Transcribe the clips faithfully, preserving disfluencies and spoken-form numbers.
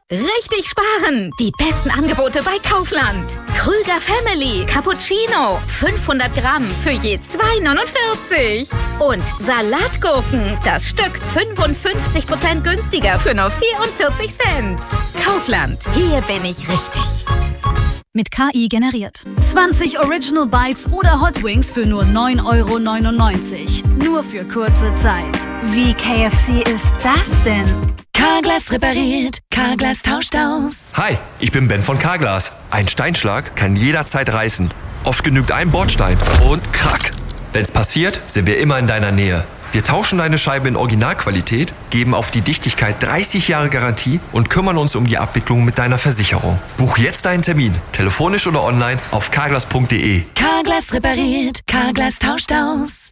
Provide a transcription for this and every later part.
Richtig sparen! Die besten Angebote bei Kaufland. Krüger Family Cappuccino. fünfhundert Gramm für je zwei neunundvierzig. Und Salatgurken. Das Stück fünfundfünfzig Prozent günstiger für nur vierundvierzig Cent. Kaufland. Hier bin ich richtig. Mit K I generiert. zwanzig Original Bites oder Hot Wings für nur neun Euro neunundneunzig. Nur für kurze Zeit. Wie K F C ist das denn? Carglass repariert, Carglass tauscht aus. Hi, ich bin Ben von Carglass. Ein Steinschlag kann jederzeit reißen. Oft genügt ein Bordstein und krack. Wenn's passiert, sind wir immer in deiner Nähe. Wir tauschen deine Scheibe in Originalqualität, geben auf die Dichtigkeit dreißig Jahre Garantie und kümmern uns um die Abwicklung mit deiner Versicherung. Buch jetzt deinen Termin, telefonisch oder online auf carglass punkt de. Carglass repariert, Carglass tauscht aus.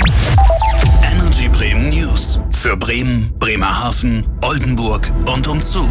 Energy Bremen News. Für Bremen, Bremerhaven, Oldenburg und umzu.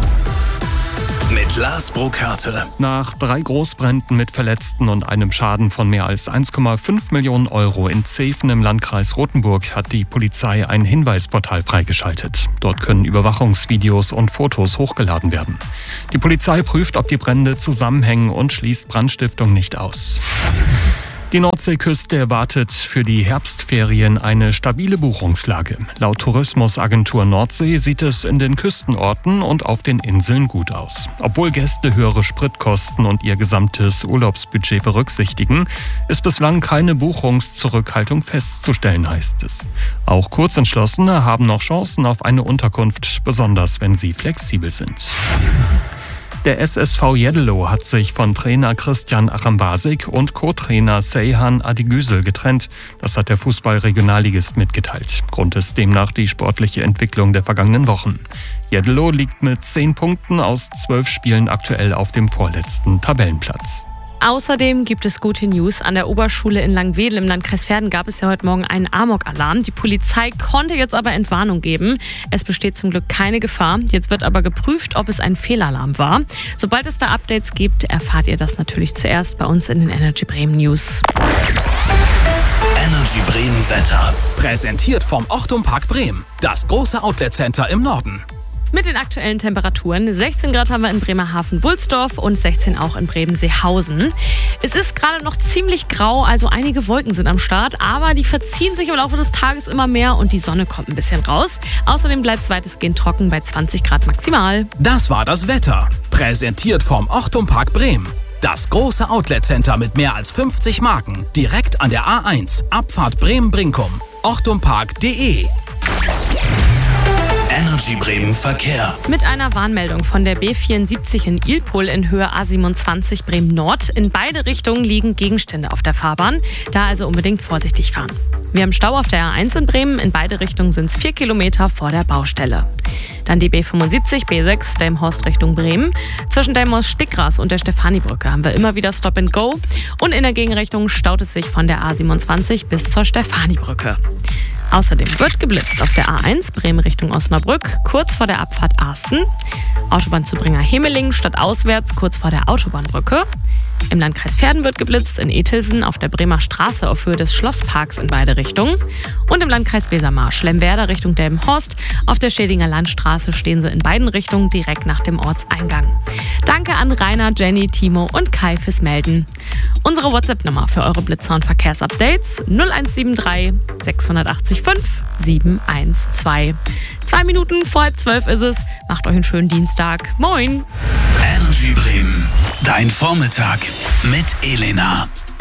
Mit Lars Burkhardt. Nach drei Großbränden mit Verletzten und einem Schaden von mehr als eins Komma fünf Millionen Euro in Zeven im Landkreis Rothenburg hat die Polizei ein Hinweisportal freigeschaltet. Dort können Überwachungsvideos und Fotos hochgeladen werden. Die Polizei prüft, ob die Brände zusammenhängen und schließt Brandstiftung nicht aus. Die Nordseeküste erwartet für die Herbstferien eine stabile Buchungslage. Laut Tourismusagentur Nordsee sieht es in den Küstenorten und auf den Inseln gut aus. Obwohl Gäste höhere Spritkosten und ihr gesamtes Urlaubsbudget berücksichtigen, ist bislang keine Buchungszurückhaltung festzustellen, heißt es. Auch Kurzentschlossene haben noch Chancen auf eine Unterkunft, besonders wenn sie flexibel sind. Der S S V Jeddelo hat sich von Trainer Christian Arambasik und Co-Trainer Seyhan Adigüsel getrennt. Das hat der Fußball-Regionalligist mitgeteilt. Grund ist demnach die sportliche Entwicklung der vergangenen Wochen. Jeddelo liegt mit zehn Punkten aus zwölf Spielen aktuell auf dem vorletzten Tabellenplatz. Außerdem gibt es gute News. An der Oberschule in Langwedel im Landkreis Verden gab es ja heute Morgen einen Amok-Alarm. Die Polizei konnte jetzt aber Entwarnung geben. Es besteht zum Glück keine Gefahr. Jetzt wird aber geprüft, ob es ein Fehlalarm war. Sobald es da Updates gibt, erfahrt ihr das natürlich zuerst bei uns in den Energy Bremen News. Energy Bremen Wetter. Präsentiert vom Ochtum Park Bremen. Das große Outlet-Center im Norden. Mit den aktuellen Temperaturen. sechzehn Grad haben wir in Bremerhaven-Wulsdorf und sechzehn auch in Bremen-Seehausen. Es ist gerade noch ziemlich grau, also einige Wolken sind am Start, aber die verziehen sich im Laufe des Tages immer mehr und die Sonne kommt ein bisschen raus. Außerdem bleibt es weitestgehend trocken bei zwanzig Grad maximal. Das war das Wetter. Präsentiert vom Ochtum Park Bremen. Das große Outlet-Center mit mehr als fünfzig Marken. Direkt an der A eins. Abfahrt Bremen-Brinkum. ochtum park punkt de. Energy Bremen Verkehr. Mit einer Warnmeldung von der B vierundsiebzig in Ilpol in Höhe A siebenundzwanzig Bremen Nord. In beide Richtungen liegen Gegenstände auf der Fahrbahn. Da also unbedingt vorsichtig fahren. Wir haben Stau auf der A eins in Bremen. In beide Richtungen sind es vier Kilometer vor der Baustelle. Dann die B fünfundsiebzig, B sechs, Delmhorst Richtung Bremen. Zwischen Delmhorst-Stickgras und der Stefanibrücke haben wir immer wieder Stop and Go. Und in der Gegenrichtung staut es sich von der A siebenundzwanzig bis zur Stefanibrücke. Außerdem wird geblitzt auf der A eins Bremen Richtung Osnabrück, kurz vor der Abfahrt Arsten. Autobahnzubringer Hemelingen stadtauswärts, kurz vor der Autobahnbrücke. Im Landkreis Verden wird geblitzt, in Etelsen auf der Bremer Straße auf Höhe des Schlossparks in beide Richtungen. Und im Landkreis Wesermarsch, Lemwerder Richtung Delmenhorst. Auf der Schädinger Landstraße stehen sie in beiden Richtungen direkt nach dem Ortseingang. Danke an Rainer, Jenny, Timo und Kai fürs Melden. Unsere WhatsApp-Nummer für eure Blitzer- und Verkehrsupdates null eins sieben drei sechs acht fünf sieben eins zwei. Zwei Minuten vor halb zwölf ist es. Macht euch einen schönen Dienstag. Moin! Energy Bremen. Dein Vormittag mit Elena.